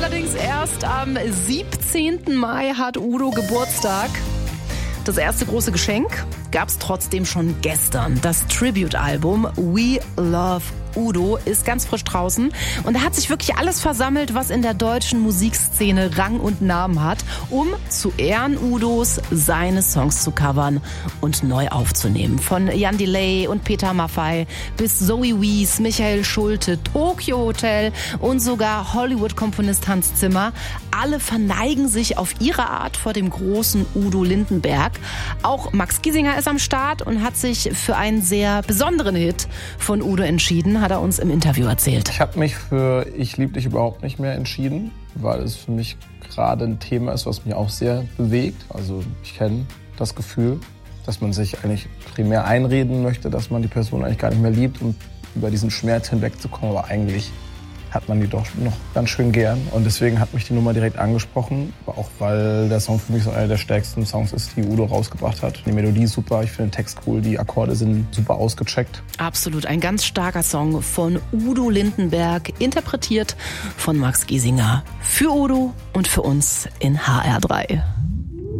Allerdings erst am 17. Mai hat Udo Geburtstag. Das erste große Geschenk gab es trotzdem schon gestern. Das Tribute-Album We Love Udo ist ganz frisch draußen und da hat sich wirklich alles versammelt, was in der deutschen Musikszene Rang und Namen hat, um zu Ehren Udos seine Songs zu covern und neu aufzunehmen. Von Jan Delay und Peter Maffay bis Zoe Wies, Michael Schulte, Tokyo Hotel und sogar Hollywood-Komponist Hans Zimmer. Alle verneigen sich auf ihre Art vor dem großen Udo Lindenberg. Auch Max Giesinger ist am Start und hat sich für einen sehr besonderen Hit von Udo entschieden, hat er uns im Interview erzählt. Ich habe mich für Ich lieb dich überhaupt nicht mehr entschieden, weil es für mich gerade ein Thema ist, was mich auch sehr bewegt. Also ich kenne das Gefühl, dass man sich eigentlich primär einreden möchte, dass man die Person eigentlich gar nicht mehr liebt, um über diesen Schmerz hinwegzukommen. Aber eigentlich hat man die doch noch ganz schön gern. Und deswegen hat mich die Nummer direkt angesprochen. Aber auch weil der Song für mich so einer der stärksten Songs ist, die Udo rausgebracht hat. Die Melodie ist super, ich finde den Text cool, die Akkorde sind super ausgecheckt. Absolut, ein ganz starker Song von Udo Lindenberg, interpretiert von Max Giesinger. Für Udo und für uns in HR3.